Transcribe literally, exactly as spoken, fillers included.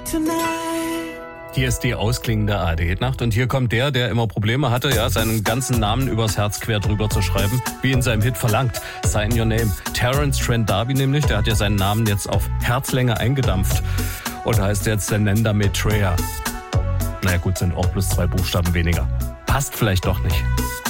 Hier ist die ausklingende A R D-Nacht und hier kommt der, der immer Probleme hatte, ja, seinen ganzen Namen übers Herz quer drüber zu schreiben, wie in seinem Hit verlangt. Sign Your Name. Terence Trent D'Arby nämlich, der hat ja seinen Namen jetzt auf Herzlänge eingedampft und heißt jetzt Nenda Maitreya. Naja gut, sind auch bloß zwei Buchstaben weniger. Passt vielleicht doch nicht.